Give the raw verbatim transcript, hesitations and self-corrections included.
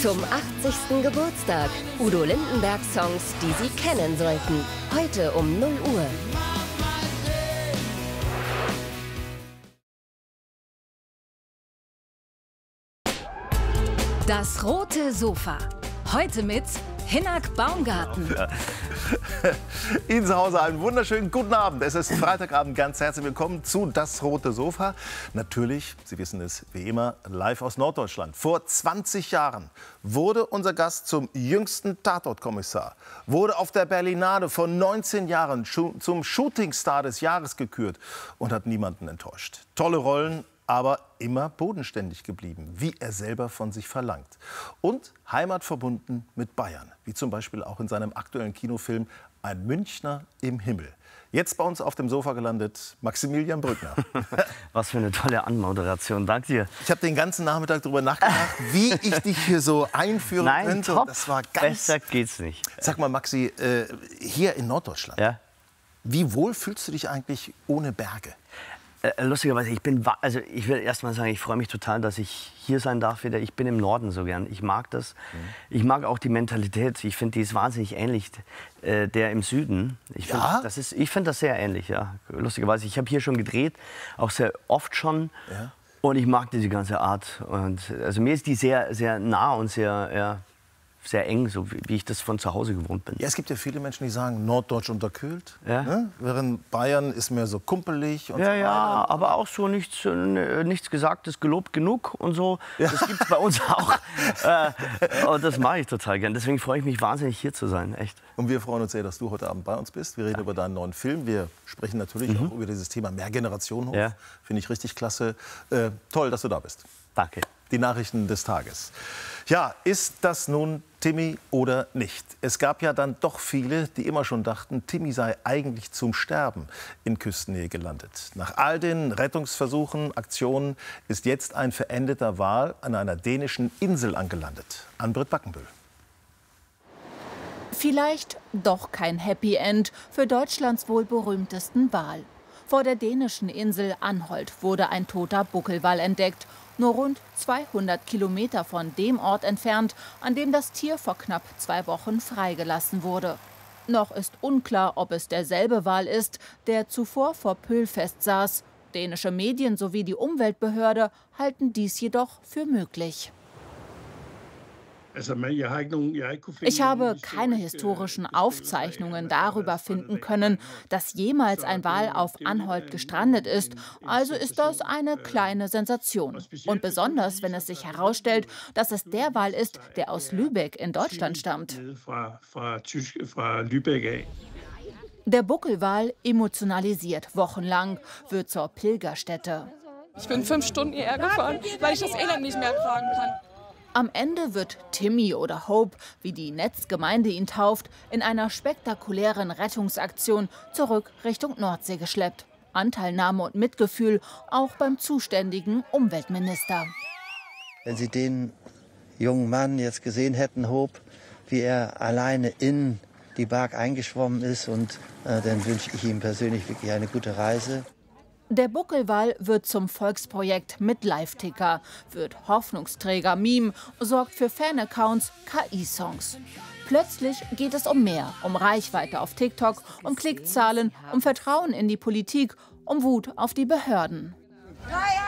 Zum achtzigsten Geburtstag. Udo Lindenberg-Songs, die Sie kennen sollten. Heute um null Uhr. Das rote Sofa. Heute mit Hinnerk Baumgarten. Ja. Ihnen zu Hause einen wunderschönen guten Abend. Es ist Freitagabend. Ganz herzlich willkommen zu Das rote Sofa. Natürlich, Sie wissen es wie immer, live aus Norddeutschland. Vor zwanzig Jahren wurde unser Gast zum jüngsten Tatortkommissar. Wurde auf der Berlinade vor neunzehn Jahren zum Shootingstar des Jahres gekürt und hat niemanden enttäuscht. Tolle Rollen, aber immer bodenständig geblieben, wie er selber von sich verlangt. Und heimatverbunden mit Bayern, wie zum Beispiel auch in seinem aktuellen Kinofilm Ein Münchner im Himmel. Jetzt bei uns auf dem Sofa gelandet, Maximilian Brückner. Was für eine tolle Anmoderation, danke dir. Ich habe den ganzen Nachmittag darüber nachgedacht, wie ich dich hier so einführen Nein, könnte. Top. Das war ganz... Besser geht's nicht. Sag mal, Maxi, äh, hier in Norddeutschland, Ja? wie wohl fühlst du dich eigentlich ohne Berge? Äh, lustigerweise, ich bin, also ich will erst mal sagen, ich freue mich total, dass ich hier sein darf wieder. Ich bin im Norden so gern. Ich mag das. Mhm. Ich mag auch die Mentalität. Ich finde, die ist wahnsinnig ähnlich äh, der im Süden. Ich finde Ja? das, ist, ich find das sehr ähnlich, ja. Lustigerweise, ich habe hier schon gedreht, auch sehr oft schon. Ja. Und ich mag diese ganze Art. Und also mir ist die sehr, sehr nah und sehr, ja, sehr eng, so wie, wie ich das von zu Hause gewohnt bin. Ja, es gibt ja viele Menschen, die sagen, Norddeutsch unterkühlt. Ja. Ne? Während Bayern ist mehr so kumpelig. Und Ja, so ja, aber auch so nichts, äh, nichts Gesagtes, gelobt genug und so. Ja. Das gibt es bei uns auch. äh, und das mache ich total gern. Deswegen freue ich mich wahnsinnig, hier zu sein, echt. Und wir freuen uns sehr, dass du heute Abend bei uns bist. Wir reden ja. über deinen neuen Film. Wir sprechen natürlich Mhm. auch über dieses Thema Mehrgenerationenhof. Ja. Finde ich richtig klasse. Äh, toll, dass du da bist. Danke. Die Nachrichten des Tages. Ja, ist das nun Timmy oder nicht? Es gab ja dann doch viele, die immer schon dachten, Timmy sei eigentlich zum Sterben in Küstennähe gelandet. Nach all den Rettungsversuchen, Aktionen ist jetzt ein verendeter Wal an einer dänischen Insel angelandet. Ann-Britt Backenbühl. Vielleicht doch kein Happy End für Deutschlands wohl berühmtesten Wal. Vor der dänischen Insel Anholt wurde ein toter Buckelwal entdeckt. Nur rund zweihundert Kilometer von dem Ort entfernt, an dem das Tier vor knapp zwei Wochen freigelassen wurde. Noch ist unklar, ob es derselbe Wal ist, der zuvor vor Pöhl festsaß. Dänische Medien sowie die Umweltbehörde halten dies jedoch für möglich. Ich habe keine historischen Aufzeichnungen darüber finden können, dass jemals ein Wal auf Anholt gestrandet ist. Also ist das eine kleine Sensation. Und besonders, wenn es sich herausstellt, dass es der Wal ist, der aus Lübeck in Deutschland stammt. Der Buckelwal emotionalisiert wochenlang, wird zur Pilgerstätte. Ich bin fünf Stunden hierher gefahren, weil ich das Elend nicht mehr ertragen kann. Am Ende wird Timmy oder Hope, wie die Netzgemeinde ihn tauft, in einer spektakulären Rettungsaktion zurück Richtung Nordsee geschleppt. Anteilnahme und Mitgefühl auch beim zuständigen Umweltminister. Wenn Sie den jungen Mann jetzt gesehen hätten, Hope, wie er alleine in die Bark eingeschwommen ist, und äh, dann wünsche ich ihm persönlich wirklich eine gute Reise. Der Buckelwal wird zum Volksprojekt mit Live-Ticker, wird Hoffnungsträger, Meme, sorgt für Fan-Accounts, K I-Songs. Plötzlich geht es um mehr, um Reichweite auf TikTok, um Klickzahlen, um Vertrauen in die Politik, um Wut auf die Behörden. Drei